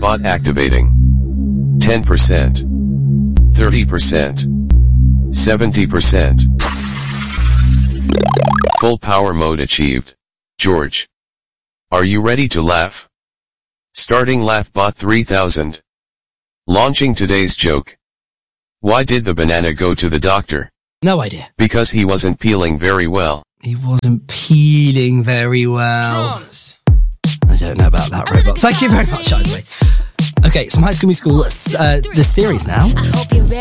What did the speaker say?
bot activating. 10%. 30%. 70%. Full power mode achieved. George. Are you ready to laugh? Starting LaughBot 3000. Launching today's joke. Why did the banana go to the doctor? No idea. Because he wasn't peeling very well. He wasn't peeling very well. Drums. I don't know about that, Robot. Thank you very much, Idly. Okay, some High School Musical, the series now.